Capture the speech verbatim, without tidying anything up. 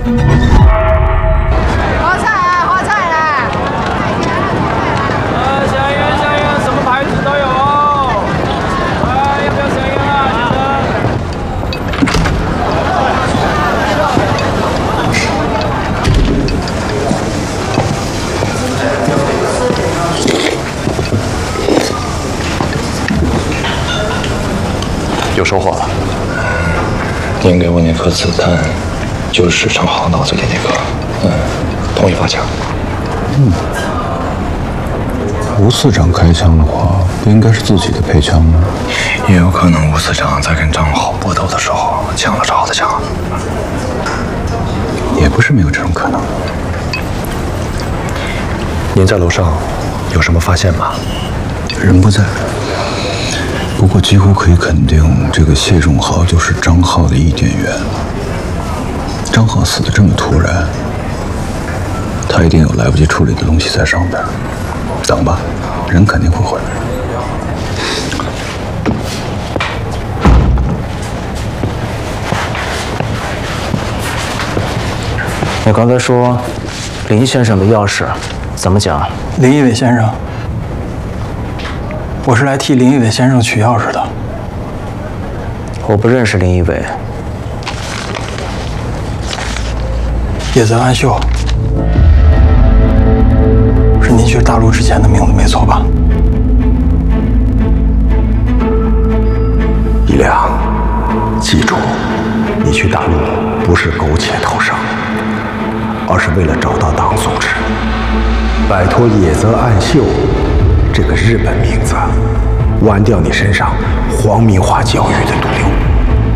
花菜啊，花菜啦！ 呃，香烟香烟，什么牌子都有哦。哎，要不要香烟啊， 有收获了。您给我那颗子弹，就是石成豪脑子里那颗。嗯，同意发枪。 嗯，吴司长开枪的话，不应该是自己的配枪吗？ 也有可能吴司长在跟张豪搏斗的时候抢了赵的枪。 也不是没有这种可能。 您在楼上有什么发现吗？ 人不在。不过几乎可以肯定，这个谢仲豪就是张浩的伊甸园。张浩死得这么突然，他一定有来不及处理的东西在上边。等吧，人肯定会回来。 你刚才说林先生的钥匙怎么讲？ 林一伟先生，我是来替林一伟先生取钥匙的。 我不认识林一伟。 野泽安秀，是您去大陆之前的名字没错吧？ 一良，记住，你去大陆不是苟且偷生，而是为了找到党组织，摆脱野泽暗秀这个日本名字，剜掉你身上皇民化教育的毒瘤。